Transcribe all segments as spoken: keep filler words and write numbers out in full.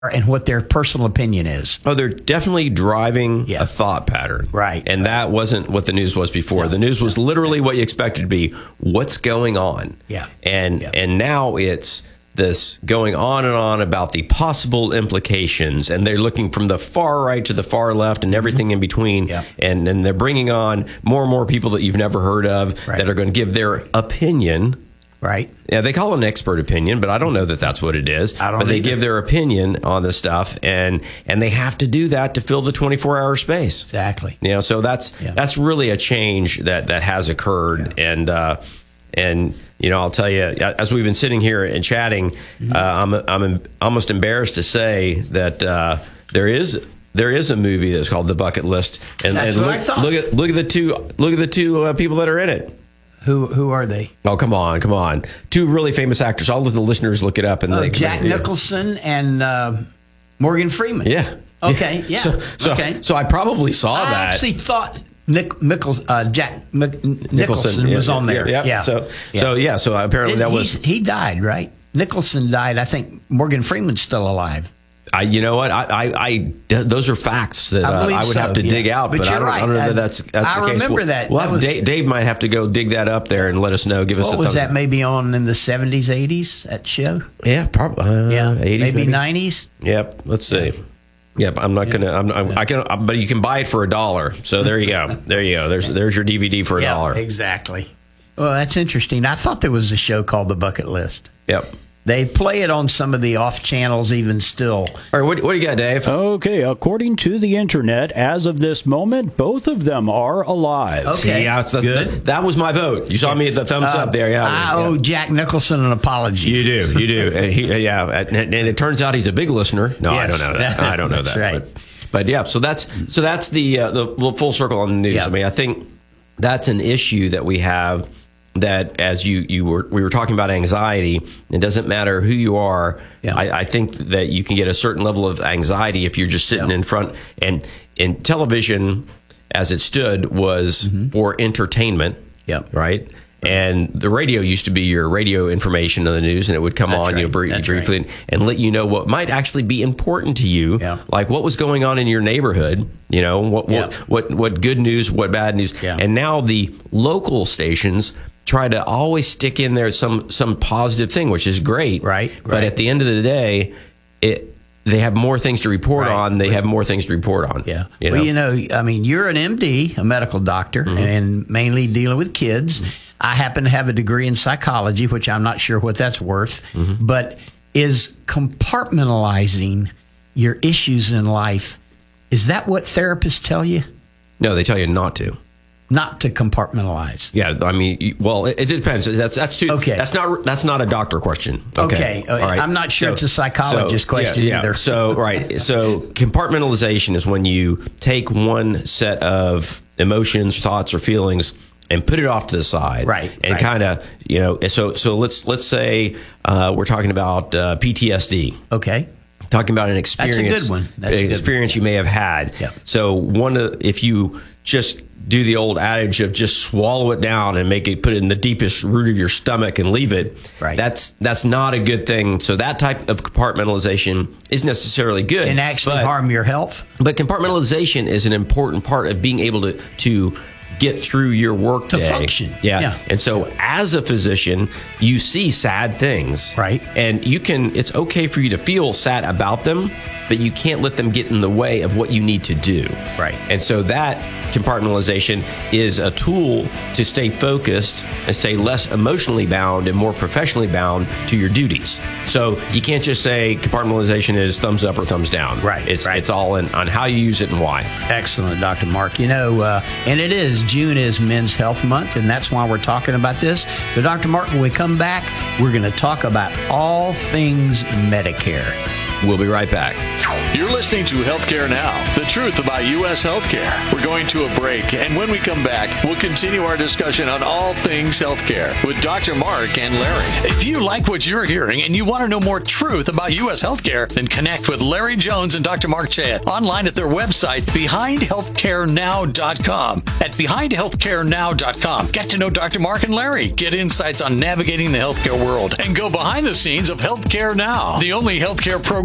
and what their personal opinion is. Oh, they're definitely driving Yeah. a thought pattern. Right. And that wasn't what the news was before. No. The news was literally what you expected to be. What's going on? Yeah. And Yeah. and now it's this going on and on about the possible implications, and they're looking from the far right to the far left and everything in between. Yeah. And then they're bringing on more and more people that you've never heard of Right. that are going to give their opinion. Right. Yeah, they call it an expert opinion, but I don't know that that's what it is. I don't but they either. give their opinion on this stuff, and and they have to do that to fill the twenty-four hour space. Exactly. You know, so that's Yeah. that's really a change that that has occurred, Yeah. and uh, and you know, I'll tell you, as we've been sitting here and chatting, Mm-hmm. uh, I'm I'm almost embarrassed to say that uh, there is. There is a movie that's called The Bucket List, and, That's and what look, I thought. look at look at the two look at the two uh, people that are in it. Who who are they? Oh, come on, come on. Two really famous actors. I'll let the listeners look it up. And Oh, they can- Jack yeah. Nicholson and uh, Morgan Freeman. Yeah. Okay, yeah. So, so, Okay. so I probably saw I that. actually thought Nick Mickles, uh, Jack Mc, Nicholson, yeah, was on there. Yeah. Yeah. So, Yeah. so yeah. So apparently Didn't that he- was. he died, right? Nicholson died. I think Morgan Freeman's still alive. I, you know what? I, I, I, those are facts that I uh, believe I would so, have to yeah. dig out, But but, I you're don't, I don't know right. that that's that's I the case. remember We'll- that. We'll That have was- Dave, Dave might have to go dig that up there and let us know. Give us What a was thumbs that? up. Maybe on in the seventies, eighties? That show? Yeah, probably. Uh, Yeah, eighties, maybe maybe nineties. Yep. Let's see. Yep. I'm not gonna. I'm. I'm I can. But you can buy it for a dollar. So there you go. There you go. There's there's your D V D for a Yeah, dollar. exactly. Well, that's interesting. I thought there was a show called The Bucket List. Yep. They play it on some of the off channels even still. All right. What, what do you got, Dave? Okay, according to the internet, as of this moment, both of them are alive. Okay. Yeah, it's the, Good. That, that was my vote. You saw me at the thumbs up there. Yeah. I yeah. owe Jack Nicholson an apology. You do, you do, and he, yeah, and, and it turns out he's a big listener. No, Yes. I don't know that. I don't know That's that. right. But, but yeah, so that's so that's the uh, the, the full circle on the news. Yeah. I mean, I think that's an issue that we have. That as you you were we were talking about anxiety, it doesn't matter who you are. Yeah. I, I think that you can get a certain level of anxiety if you're just sitting Yeah. in front. And in television, as it stood, was for entertainment. Yeah. Right. And the radio used to be your radio information of the news, and it would come That's on right. you know, br- That's briefly right. and, and let you know what might actually be important to you, Yeah. like what was going on in your neighborhood. You know what Yeah. what, what what good news, what bad news, Yeah. and now the local stations try to always stick in there some some positive thing, which is great, Right, But right. at the end of the day, it they have more things to report Right. on. They have more things to report on. Yeah. You know? Well, you know, I mean, you're an M D, a medical doctor, Mm-hmm. and mainly dealing with kids. I happen to have a degree in psychology, which I'm not sure what that's worth. Mm-hmm. But is compartmentalizing your issues in life, is that what therapists tell you? No, they tell you not to. Not to compartmentalize. Yeah, I mean, you- well, it, it depends. That's that's too. Okay. That's not that's not a doctor question. Okay. All right. I'm not sure it's a psychologist so, question yeah, yeah. either. So right. So compartmentalization is when you take one set of emotions, thoughts, or feelings and put it off to the side, Right, And right. kind of, you know. So so let's let's say uh, we're talking about uh, P T S D. Okay. Talking about an experience, good one. That's a an good experience you may have had. Yep. So one, of, if you just do the old adage of just swallow it down and make it, put it in the deepest root of your stomach and leave it. Right. That's that's not a good thing. So that type of compartmentalization is necessarily good. Can actually but, harm your health. But compartmentalization is an important part of being able to to get through your work To day. function. Yeah. Yeah. And so as a physician, you see sad things. Right. And you can, it's okay for you to feel sad about them, but you can't let them get in the way of what you need to do. Right. And so that compartmentalization is a tool to stay focused and stay less emotionally bound and more professionally bound to your duties. So you can't just say compartmentalization is thumbs up or thumbs down. Right, It's, right. it's all in, on how you use it and why. Excellent, Doctor Mark. You know, uh, and it is, June is Men's Health Month, and that's why we're talking about this. But Doctor Mark, when we come back, we're going to talk about all things Medicare. We'll be right back. You're listening to Healthcare Now, the truth about U S healthcare. We're going to a break, and when we come back, we'll continue our discussion on all things healthcare with Doctor Mark and Larry. If you like what you're hearing and you want to know more truth about U S healthcare, then connect with Larry Jones and Doctor Mark Chad online at their website, behind healthcare now dot com. At behind healthcare now dot com, get to know Doctor Mark and Larry, get insights on navigating the healthcare world, and go behind the scenes of Healthcare Now, the only healthcare program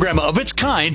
program of its kind